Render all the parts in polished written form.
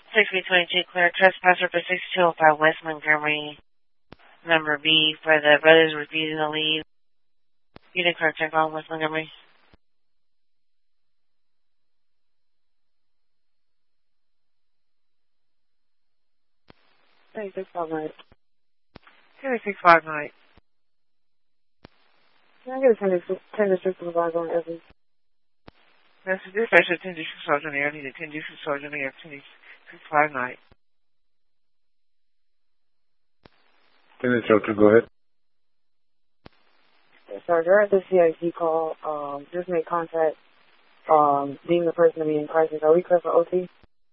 6B22 clear trespasser for 6205 West Montgomery. Number B for the brothers refusing to leave. Unit clear check on West Montgomery. Hey, 659. 659. Can I get a 10 to 6 supervisor on Evans? That's the dispatcher 10 to 6 sergeant there. I need a 10 to 6 sergeant there. 10 to 659. 10 to Shelter, go ahead. Yes, sir. They're at the CIC call. Just made contact. Deemed the person to be in crisis. Are we clear for OT?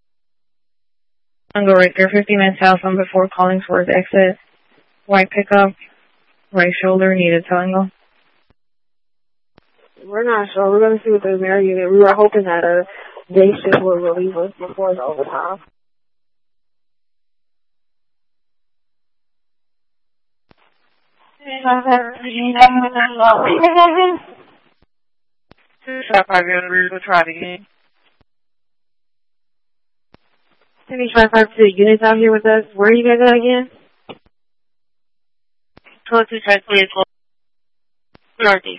Tango Richter, 50 minutes southbound before Collingsworth exit. White pickup, right shoulder, needed tango. We're not sure. We're going to see what the mayor unit. We were hoping that a day shift would relieve us before the overtime. Shot 5 we'll try it again. 7552 units out here with us. Where are you guys at again? 22 Northeast.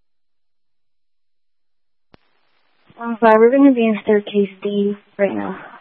I'm sorry, we're going to be in staircase D right now.